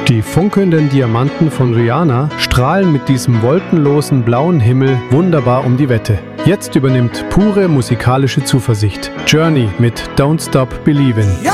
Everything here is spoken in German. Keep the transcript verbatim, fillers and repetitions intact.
Die funkelnden Diamanten von Rihanna strahlen mit diesem wolkenlosen blauen Himmel wunderbar um die Wette. Jetzt übernimmt pure musikalische Zuversicht. Journey mit Don't Stop Believin'.